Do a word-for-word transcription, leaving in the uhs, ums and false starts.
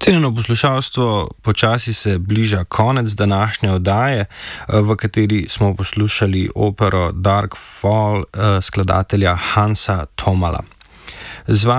Cenjeno poslušalstvo, počasi se bliža konec današnje oddaje, v kateri smo poslušali opero Dark Fall skladatelja Hansa Thomalla.